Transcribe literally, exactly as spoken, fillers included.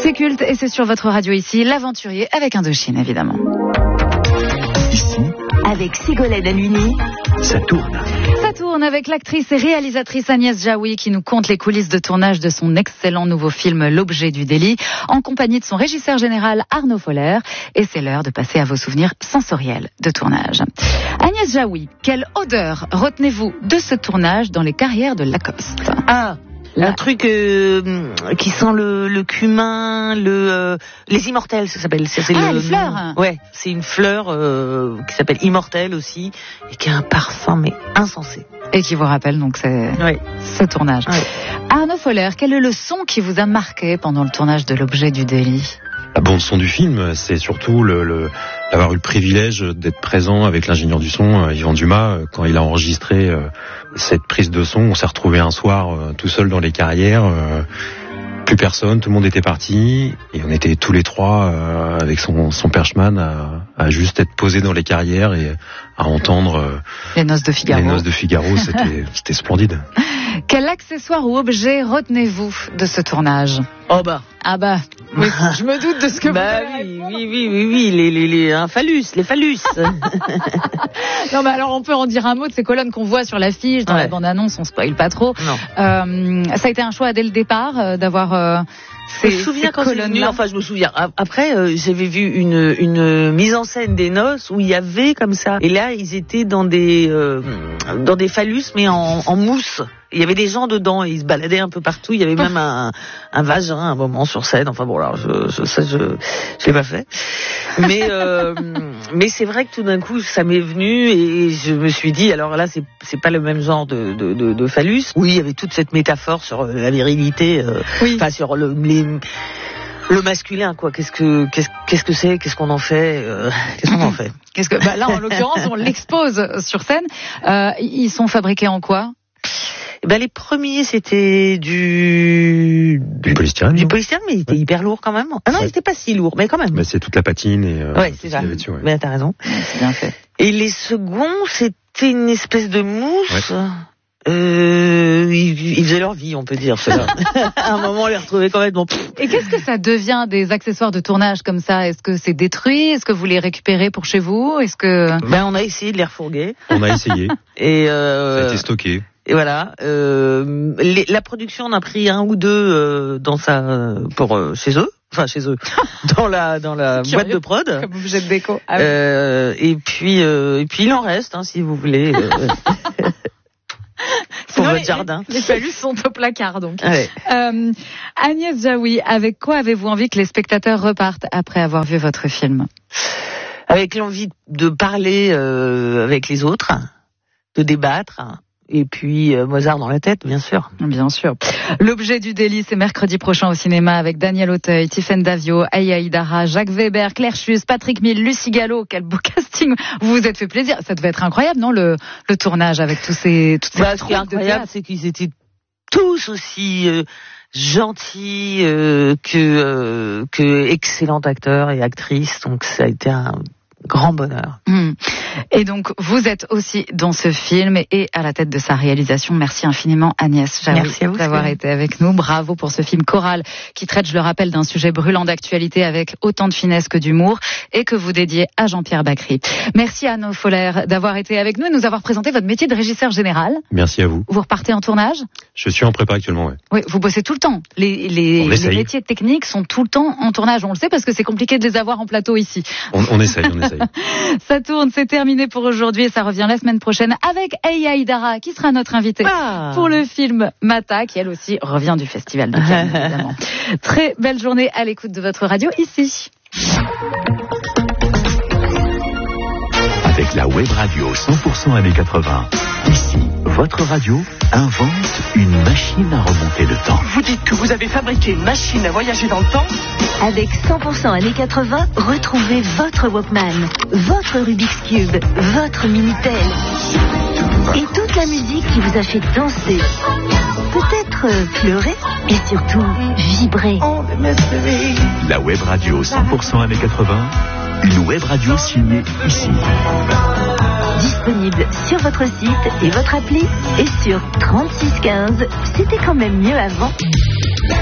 C'est culte et c'est sur votre radio ici, l'aventurier avec Indochine évidemment. Ici, avec Ségolène Halluny, ça tourne. Ça tourne avec l'actrice et réalisatrice Agnès Jaoui qui nous conte les coulisses de tournage de son excellent nouveau film L'objet du délit, en compagnie de son régisseur général Arnaud Foller. Et c'est l'heure de passer à vos souvenirs sensoriels de tournage. Agnès Jaoui, quelle odeur retenez-vous de ce tournage dans les carrières de Lacoste? Ah Un truc euh, qui sent le, le cumin, le euh, les immortels, ça s'appelle. C'est, c'est ah, le, les fleurs. Ouais, c'est une fleur euh, qui s'appelle immortelle aussi et qui a un parfum mais insensé. Et qui vous rappelle donc c'est, ouais. ce tournage. Ouais. Arnaud Foller, quel est le son qui vous a marqué pendant le tournage de L'objet du délit? La bande son du film, c'est surtout le, le, d'avoir eu le privilège d'être présent avec l'ingénieur du son, euh, Yvan Dumas, euh, quand il a enregistré euh, cette prise de son. On s'est retrouvé un soir euh, tout seul dans les carrières, euh, plus personne, tout le monde était parti, et on était tous les trois euh, avec son, son perchman à, à juste être posé dans les carrières et à entendre euh, les noces de Figaro. Les noces de Figaro, c'était, c'était splendide. Quel accessoire ou objet retenez-vous de ce tournage? Oh bah. Ah bah, oui, je me doute de ce que bah vous allez oui, oui, oui, oui, oui, les, les, les, un phallus, les phallus. Non, mais alors on peut en dire un mot de ces colonnes qu'on voit sur l'affiche, dans ouais. la bande-annonce, on spoil pas trop. Non. Euh, ça a été un choix dès le départ euh, d'avoir euh, ces, je me souviens ces quand colonnes. C'est venu, enfin, je me souviens. Après, euh, j'avais vu une, une mise en scène des noces où il y avait comme ça. Et là, ils étaient dans des, euh, dans des phallus, mais en, en mousse. Il y avait des gens dedans et ils se baladaient un peu partout. Il y avait même un, un vagin à un moment sur scène. Enfin bon, alors je, je, ça, je, je l'ai pas fait. Mais, euh, mais c'est vrai que tout d'un coup, ça m'est venu et je me suis dit, alors là, c'est, c'est pas le même genre de, de, de, de phallus. Oui, il y avait toute cette métaphore sur la virilité, euh, oui. enfin sur le, les, le masculin, quoi. Qu'est-ce que, qu'est-ce, qu'est-ce que c'est, qu'est-ce qu'on en fait, euh, qu'est-ce qu'on en fait. Qu'est-ce que, bah là, en l'occurrence, on l'expose sur scène. Euh, ils sont fabriqués en quoi? Ben, les premiers, c'était du... Du polystyrène. Du polystyrène, mais il était ouais. hyper lourd quand même. Ah non, ouais. il était pas si lourd, mais quand même. Mais c'est toute la patine et... Euh, ouais, c'est ça. Dessus, ouais. Mais t'as raison. Ouais, c'est bien fait. Et les seconds, c'était une espèce de mousse. Ouais. Euh, ils, ils faisaient leur vie, on peut dire. À un moment, on les retrouvait complètement... Et qu'est-ce que ça devient des accessoires de tournage comme ça? Est-ce que c'est détruit? Est-ce que vous les récupérez pour chez vous? Est-ce que... Ben, on a essayé de les refourguer. On a essayé. Et euh... Ça a été stocké. Et voilà, euh, les, la production en a pris un ou deux euh, dans sa pour euh, chez eux, enfin chez eux, dans la dans la boîte de prod. Comme objet de déco. Ah, euh, et puis euh, et puis il en reste, hein, si vous voulez, euh, pour votre les, jardin. Les phallus sont au placard donc. Ouais. Euh, Agnès Jaoui, avec quoi avez-vous envie que les spectateurs repartent après avoir vu votre film? Avec l'envie de parler euh, avec les autres, de débattre. Et puis euh, Mozart dans la tête, bien sûr. Bien sûr. L'objet du délit, c'est mercredi prochain au cinéma avec Daniel Auteuil, Tiffaine Davio, Aya Hidara, Jacques Weber, Claire Schuss, Patrick Mille, Lucie Gallo. Quel beau casting. Vous vous êtes fait plaisir. Ça devait être incroyable, non, le, le tournage avec tous ces, toutes ces bah, ce qui est incroyable, c'est qu'ils étaient tous aussi euh, gentils euh, que, euh, que excellents acteurs et actrices. Donc ça a été un grand bonheur. Mmh. Et donc, vous êtes aussi dans ce film et à la tête de sa réalisation. Merci infiniment Agnès Jaoui Merci à vous d'avoir été avec nous. Bravo pour ce film choral qui traite, je le rappelle, d'un sujet brûlant d'actualité avec autant de finesse que d'humour et que vous dédiez à Jean-Pierre Bacry. Merci à Arnaud Foller d'avoir été avec nous et nous avoir présenté votre métier de régisseur général. Merci à vous. Vous repartez en tournage? Je suis en prépa actuellement, oui. Oui, vous bossez tout le temps. Les, les, les métiers techniques sont tout le temps en tournage. On le sait parce que c'est compliqué de les avoir en plateau ici. On, on essaye, on essaye. Ça tourne, c'est terminé pour aujourd'hui et ça revient la semaine prochaine avec Aya Hidara qui sera notre invitée ah. pour le film Mata qui elle aussi revient du festival de Cannes évidemment. Très belle journée à l'écoute de votre radio ici. Avec la web radio cent pour cent années quatre-vingts, ici, votre radio invente une machine à remonter le temps. Vous dites que vous avez fabriqué une machine à voyager dans le temps? Avec cent pour cent années quatre-vingts, retrouvez votre Walkman, votre Rubik's Cube, votre Minitel et toute la musique qui vous a fait danser, peut-être pleurer et surtout vibrer. La web radio cent pour cent années quatre-vingts, une web radio signée ici. Disponible sur votre site et votre appli et sur trente-six quinze. C'était quand même mieux avant.